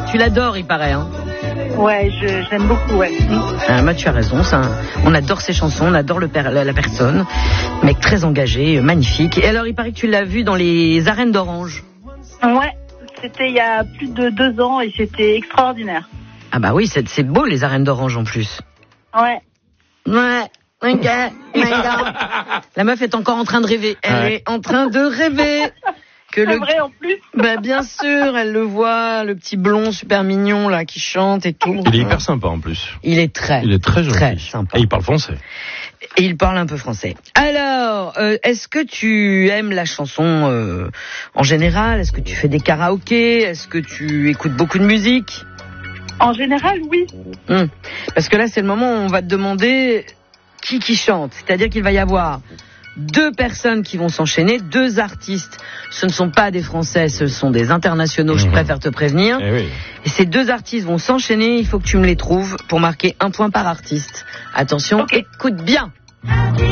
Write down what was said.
Tu l'adores, il paraît, hein. Ouais, j'aime beaucoup, ouais. Bah, tu as raison, on adore ses chansons, on adore la personne. Mec très engagé, magnifique. Et alors, il paraît que tu l'as vu dans les arènes d'Orange. Ouais, c'était il y a plus de 2 ans et c'était extraordinaire. Ah bah oui, c'est beau les arènes d'Orange en plus. Ouais. Ouais. La meuf est encore en train de rêver. Elle est en train de rêver. C'est vrai en plus. Bah bien sûr, elle le voit, le petit blond super mignon là qui chante et tout. Il est hyper sympa en plus. Il est très gentil. Très sympa. Et il parle français. Et il parle un peu français. Alors, est-ce que tu aimes la chanson en général? Est-ce que tu fais des karaokés? Est-ce que tu écoutes beaucoup de musique? En général, oui. Parce que là, c'est le moment où on va te demander qui chante. C'est-à-dire qu'il va y avoir 2 personnes qui vont s'enchaîner, 2 artistes. Ce ne sont pas des Français, ce sont des internationaux, je préfère te prévenir. Et ces 2 artistes vont s'enchaîner, il faut que tu me les trouves pour marquer 1 point par artiste. Attention, écoute bien.